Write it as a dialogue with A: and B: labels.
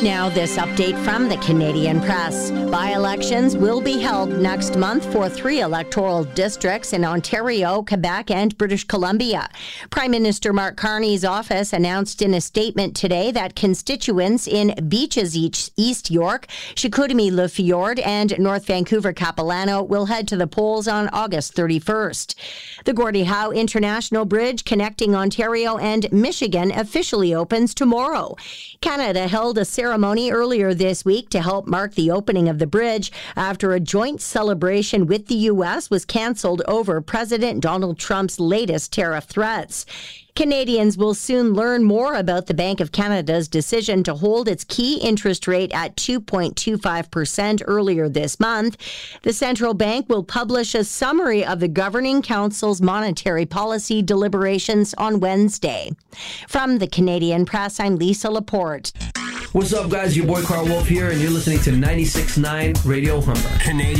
A: Now, this update from the Canadian Press. By-elections will be held next month for 3 electoral districts in Ontario, Quebec, and British Columbia. Prime Minister Mark Carney's office announced in a statement today that constituents in Beaches East York, Chicoutimi-Le Fjord, and North Vancouver-Capilano will head to the polls on August 31st. The Gordie Howe International Bridge connecting Ontario and Michigan officially opens tomorrow. Canada held a ceremony earlier this week to help mark the opening of the bridge after a joint celebration with the U.S. was canceled over President Donald Trump's latest tariff threats. Canadians will soon learn more about the Bank of Canada's decision to hold its key interest rate at 2.25% earlier this month. The central bank will publish a summary of the Governing Council's monetary policy deliberations on Wednesday. From the Canadian Press, I'm Lisa Laporte.
B: What's up, guys? Your boy Carl Wolf here, and you're listening to 96.9 Radio Humber. Canadian